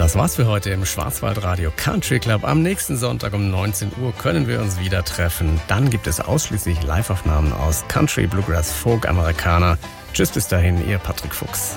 Das war's für heute im Schwarzwaldradio Country Club. Am nächsten Sonntag um 19 Uhr können wir uns wieder treffen. Dann gibt es ausschließlich Live-Aufnahmen aus Country, Bluegrass, Folk, Amerikaner. Tschüss, bis dahin, Ihr Patrick Fuchs.